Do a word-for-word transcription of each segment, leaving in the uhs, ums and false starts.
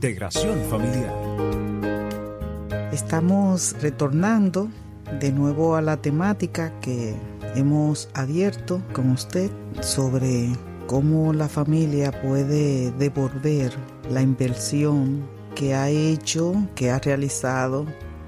Integración familiar. Estamos retornando de nuevo a la temática que hemos abierto con usted sobre cómo la familia puede devolver la inversión que ha hecho, que ha realizado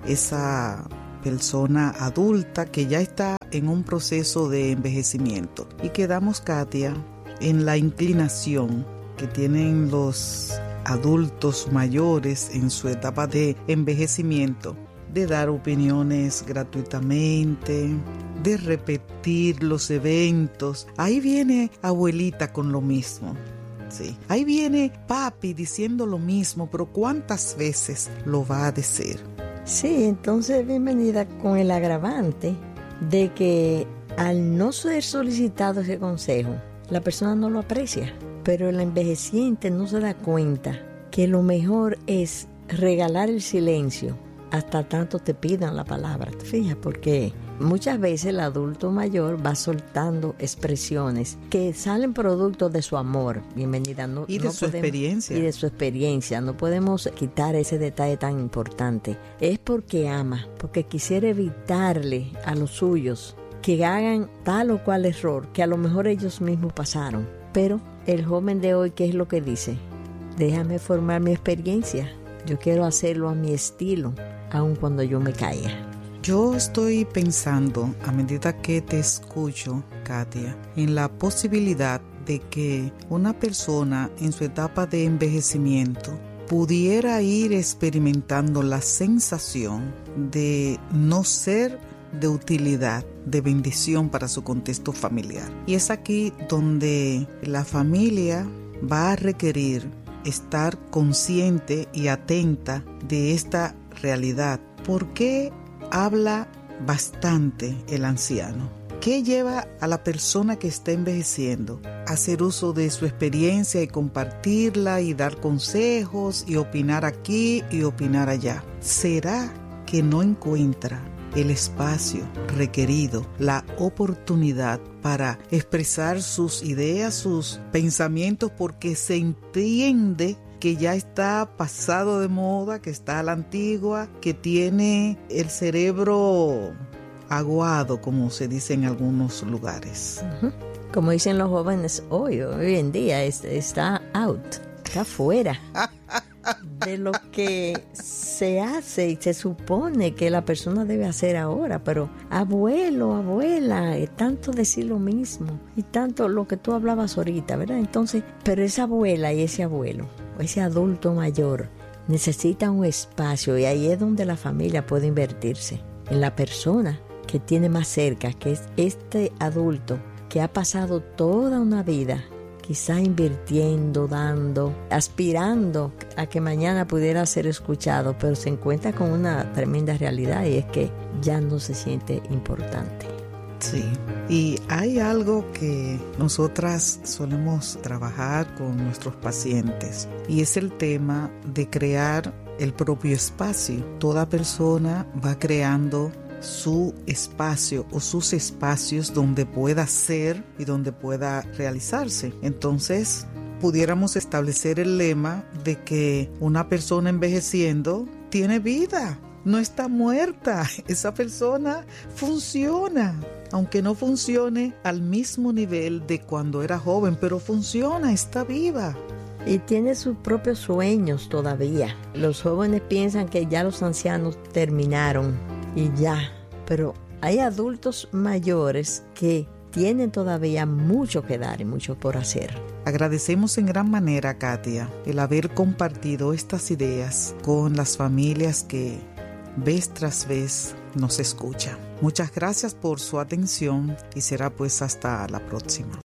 esa persona adulta que ya está en un proceso de envejecimiento. Y quedamos, Katia, en la inclinación que tienen los adultos mayores en su etapa de envejecimiento de dar opiniones gratuitamente, de repetir los eventos. Ahí viene abuelita con lo mismo. Sí. Ahí viene papi diciendo lo mismo, pero ¿cuántas veces lo va a decir? Sí, entonces bienvenida con el agravante de que al no ser solicitado ese consejo, la persona no lo aprecia, pero el envejeciente no se da cuenta que lo mejor es regalar el silencio hasta tanto te pidan la palabra. ¿Te fijas? Porque muchas veces el adulto mayor va soltando expresiones que salen producto de su amor. Bienvenida. No, y de no su podemos, experiencia. Y de su experiencia. No podemos quitar ese detalle tan importante. Es porque ama, porque quisiera evitarle a los suyos que hagan tal o cual error que a lo mejor ellos mismos pasaron. Pero el joven de hoy, ¿qué es lo que dice? Déjame formar mi experiencia. Yo quiero hacerlo a mi estilo, aun cuando yo me caiga. Yo estoy pensando, a medida que te escucho, Katia, en la posibilidad de que una persona en su etapa de envejecimiento pudiera ir experimentando la sensación de no ser de utilidad, de bendición para su contexto familiar. Y es aquí donde la familia va a requerir estar consciente y atenta de esta realidad. ¿Por qué habla bastante el anciano? ¿Qué lleva a la persona que está envejeciendo a hacer uso de su experiencia y compartirla y dar consejos y opinar aquí y opinar allá? ¿Será que no encuentra el espacio requerido, la oportunidad para expresar sus ideas, sus pensamientos, porque se entiende que ya está pasado de moda, que está a la antigua, que tiene el cerebro aguado, como se dice en algunos lugares? Uh-huh. Como dicen los jóvenes hoy, hoy en día, es, está out, está fuera de lo que se hace y se supone que la persona debe hacer ahora. Pero abuelo, abuela, es tanto decir lo mismo y tanto lo que tú hablabas ahorita, ¿verdad? Entonces, pero esa abuela y ese abuelo, ese adulto mayor, necesita un espacio, y ahí es donde la familia puede invertirse en la persona que tiene más cerca, que es este adulto que ha pasado toda una vida quizá invirtiendo, dando, aspirando a que mañana pudiera ser escuchado, pero se encuentra con una tremenda realidad, y es que ya no se siente importante. Sí, y hay algo que nosotras solemos trabajar con nuestros pacientes, y es el tema de crear el propio espacio. Toda persona va creando su espacio o sus espacios donde pueda ser y donde pueda realizarse. Entonces, pudiéramos establecer el lema de que una persona envejeciendo tiene vida, no está muerta. Esa persona funciona, aunque no funcione al mismo nivel de cuando era joven, pero funciona, está viva. Y tiene sus propios sueños todavía. Los jóvenes piensan que ya los ancianos terminaron y ya, pero hay adultos mayores que tienen todavía mucho que dar y mucho por hacer. Agradecemos en gran manera, Katia, el haber compartido estas ideas con las familias que vez tras vez nos escuchan. Muchas gracias por su atención y será pues hasta la próxima.